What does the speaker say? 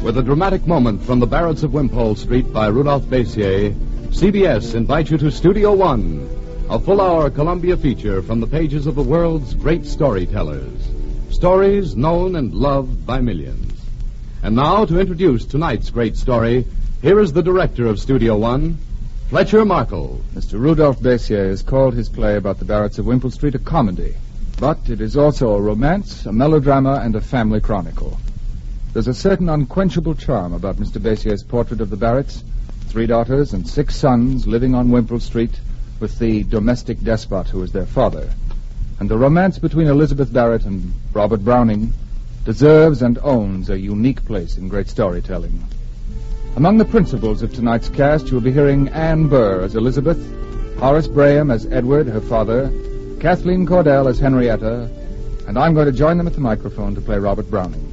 With a dramatic moment from The Barretts of Wimpole Street by Rudolph Bessier, CBS invites you to Studio One, a full-hour Columbia feature from the pages of the world's great storytellers. Stories known and loved by millions. And now, to introduce tonight's great story, here is the director of Studio One, Fletcher Markle. Mr. Rudolph Bessier has called his play about the Barretts of Wimpole Street a comedy. But it is also a romance, a melodrama, and a family chronicle. There's a certain unquenchable charm about Mr. Bessier's portrait of the Barretts, 3 daughters and 6 sons living on Wimpole Street with the domestic despot who is their father. And the romance between Elizabeth Barrett and Robert Browning deserves and owns a unique place in great storytelling. Among the principals of tonight's cast, you'll be hearing Anne Burr as Elizabeth, Horace Braham as Edward, her father, Kathleen Cordell as Henrietta, and I'm going to join them at the microphone to play Robert Browning.